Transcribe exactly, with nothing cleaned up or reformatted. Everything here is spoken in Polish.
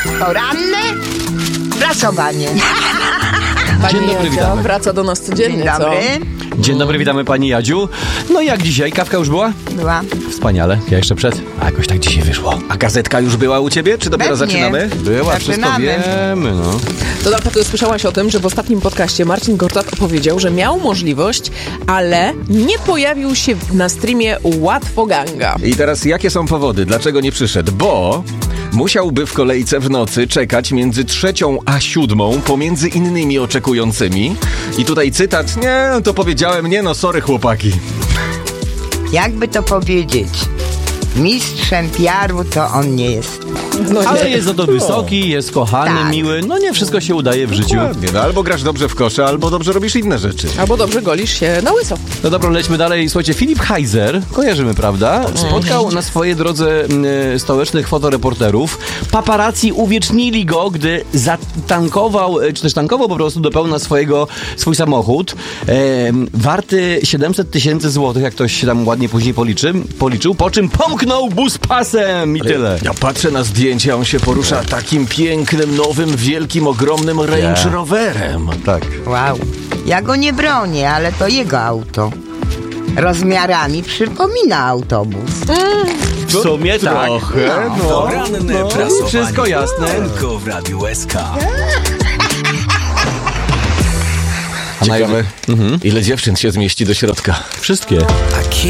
Poranne prasowanie. Pani Dzień dobry, Jadzia witamy. wraca do nas codziennie, Dzień dobry. Dzień dobry, witamy pani Jadziu. No jak dzisiaj? Kawka już była? Była. Wspaniale. Ja jeszcze przed. A jakoś tak dzisiaj wyszło. A gazetka już była u ciebie, czy dopiero Pewnie. zaczynamy? Była, wszystko Zaczynamy. wiemy, no. To na pewno słyszałaś o tym, że w ostatnim podcaście Marcin Gortat opowiedział, że miał możliwość, ale nie pojawił się na streamie Łatwoganga. I teraz jakie są powody? Dlaczego nie przyszedł? Bo musiałby w kolejce w nocy czekać między trzecią a siódmą pomiędzy innymi oczekującymi. I tutaj cytat, nie, to powiedziałem, nie no, sorry chłopaki. Jakby to powiedzieć, mistrzem P R-u to on nie jest. No nie. Ale jest za to wysoki, jest kochany, Tak. miły. No nie wszystko się udaje w życiu. Ładnie, no albo grasz dobrze w kosze, albo dobrze robisz inne rzeczy. Albo dobrze golisz się na łyso. No dobra, lećmy dalej. Słuchajcie, Filip Heiser, kojarzymy, prawda? Spotkał na swojej drodze mm, stołecznych fotoreporterów. Paparazzi uwiecznili go, gdy zatankował, e, czy też tankował po prostu do pełna swojego, swój samochód. E, warty siedemset tysięcy złotych, jak ktoś się tam ładnie później policzy, policzył, po czym pomknął bus pasem i tyle. Ja patrzę na zdjęcia, on się porusza takim pięknym, nowym, wielkim, ogromnym Range Roverem. Tak. Wow. Ja go nie bronię, ale to jego auto. Rozmiarami przypomina autobus. W sumie tak. Trochę, no. Poranne prasowanie. wszystko jasne. Tylko w Radiu S K. Ciekawe, ile dziewczyn się zmieści do środka. Wszystkie. A